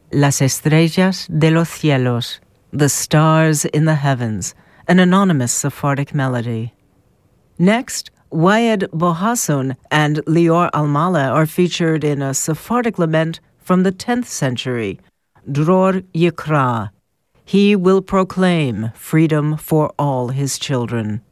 Las estrellas de los cielos, the stars in the heavens, an anonymous Sephardic melody. Next, Wayed Bohasson and Lior Almala are featured in a Sephardic lament from the 10th century, Dror Yikra. He will proclaim freedom for all his children.